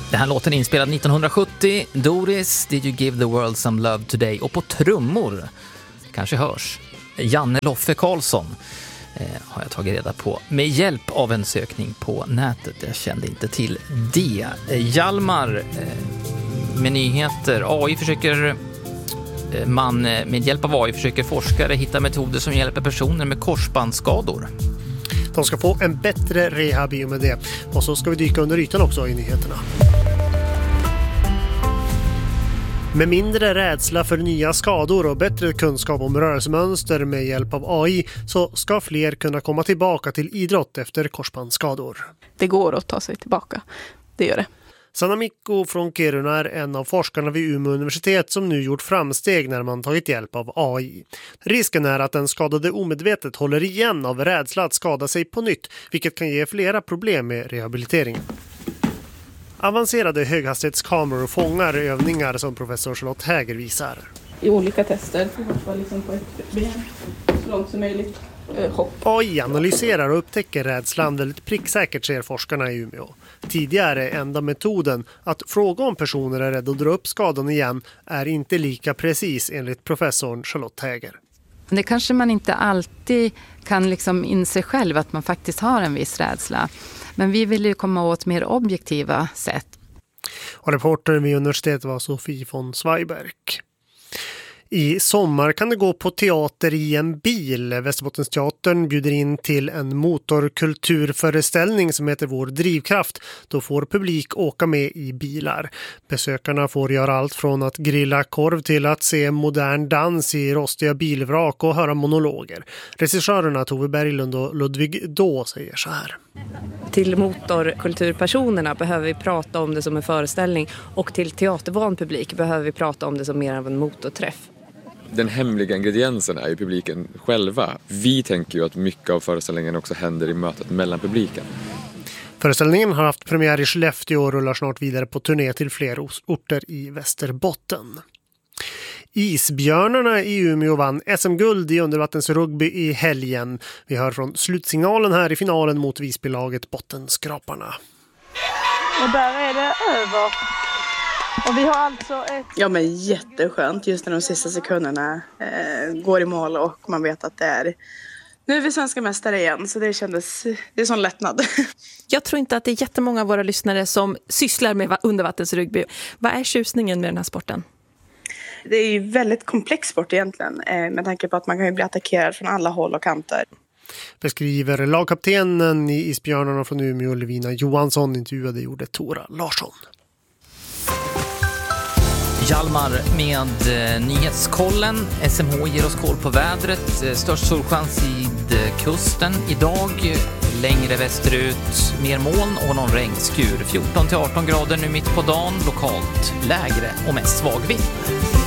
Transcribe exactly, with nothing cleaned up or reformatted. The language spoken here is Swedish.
Det här låten är inspelad nittonhundrasjuttio. Doris, Did You Give the World Some Love Today? Och på trummor, kanske hörs, Janne Loffe Karlsson eh, har jag tagit reda på med hjälp av en sökning på nätet. Jag kände inte till det. Eh, Hjalmar eh, med nyheter. A I försöker eh, man eh, med hjälp av A I försöker forskare hitta metoder som hjälper personer med korsbandsskador. De ska få en bättre rehab i och med det. Och så ska vi dyka under ytan också i nyheterna. Med mindre rädsla för nya skador och bättre kunskap om rörelsemönster med hjälp av A I så ska fler kunna komma tillbaka till idrott efter korsbandsskador. Det går att ta sig tillbaka. Det gör det. Sanna Mikko från Kiruna är en av forskarna vid Umeå universitet som nu gjort framsteg när man tagit hjälp av A I. Risken är att den skadade omedvetet håller igen av rädsla att skada sig på nytt, vilket kan ge flera problem med rehabiliteringen. Avancerade höghastighetskameror fångar övningar som professor Charlotte Häger visar. I olika tester, liksom på ett ben, så långt som möjligt. A I analyserar och upptäcker rädslan väldigt pricksäkert, säger forskarna i Umeå. Tidigare enda metoden att fråga om personer är rädda att dra upp skadan igen är inte lika precis enligt professorn Charlotte Häger. Det kanske man inte alltid kan liksom inse själv att man faktiskt har en viss rädsla. Men vi vill ju komma åt mer objektiva sätt. Och reportern vid universitetet var Sofie von Zweiberg. I sommar kan det gå på teater i en bil. Västerbottensteatern bjuder in till en motorkulturföreställning som heter Vår drivkraft. Då får publik åka med i bilar. Besökarna får göra allt från att grilla korv till att se modern dans i rostiga bilvrak och höra monologer. Regissörerna Tove Berglund och Ludvig Då säger så här. Till motorkulturpersonerna behöver vi prata om det som en föreställning och till teatervan publik behöver vi prata om det som mer av en motorträff. Den hemliga ingrediensen är ju publiken själva. Vi tänker ju att mycket av föreställningen också händer i mötet mellan publiken. Föreställningen har haft premiär i Skellefteå och rullar snart vidare på turné till fler orter i Västerbotten. Isbjörnarna i Umeå vann S M-guld i undervattensrugby i helgen. Vi hör från slutsignalen här i finalen mot Visbylaget Bottenskraparna. Och där är det över. Och vi har alltså ett... Ja, men jätteskönt just när de sista sekunderna eh, går i mål och man vet att det är... Nu är vi svenska mästare igen, så det kändes... Det är sån lättnad. Jag tror inte att det är jättemånga av våra lyssnare som sysslar med undervattensrugby. Vad är tjusningen med den här sporten? Det är ju väldigt komplex sport egentligen, eh, med tanke på att man kan ju bli attackerad från alla håll och kanter. Beskriver lagkaptenen i Isbjörnarna från Umeå, Levina Johansson, intervjuade gjorde Tora Larsson. Hjalmar med eh, nyhetskollen. S M H ger oss koll på vädret. Eh, störst solchans vid eh, kusten idag. Längre västerut, mer moln och någon regnskur. fjorton till arton grader nu mitt på dagen. Lokalt lägre och mest svag vind.